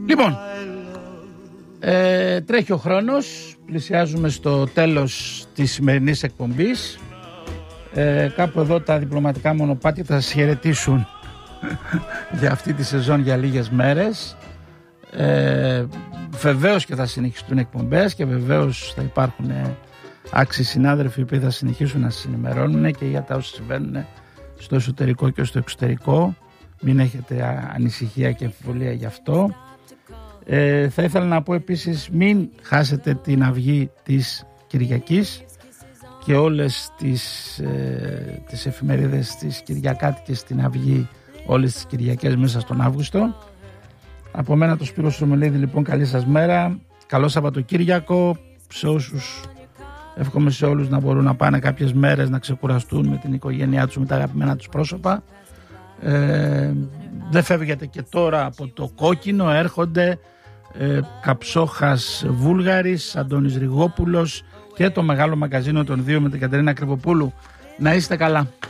Λοιπόν, τρέχει ο χρόνος, πλησιάζουμε στο τέλος της σημερινής εκπομπής. Κάπου εδώ τα διπλωματικά μονοπάτια θα σας χαιρετήσουν για αυτή τη σεζόν για λίγες μέρες. Βεβαίως και θα συνεχιστούν εκπομπές και βεβαίως θα υπάρχουν άξιοι συνάδελφοι που θα συνεχίσουν να σας ενημερώνουν και για τα όσα συμβαίνουν στο εσωτερικό και στο εξωτερικό. Μην έχετε ανησυχία και αμφιβολία γι' αυτό. Θα ήθελα να πω επίσης, μην χάσετε την αυγή της Κυριακής και όλες τις εφημερίδες της Κυριακάτικες στην αυγή όλες τις Κυριακές μέσα στον Αύγουστο. Από μένα το Σπύρο Ρωμελίδη, λοιπόν, καλή σας μέρα, καλό Σαββατοκύριακο σε όσους. Εύχομαι σε όλους να μπορούν να πάνε κάποιες μέρες να ξεκουραστούν με την οικογένειά τους, με τα αγαπημένα τους πρόσωπα. Δεν φεύγετε και τώρα από το κόκκινο, έρχονται Καψόχας Βούλγαρης, Αντώνης Ριγόπουλος και το μεγάλο μαγκαζίνο των δύο με την Κατερίνα Κρυβοπούλου. Να είστε καλά.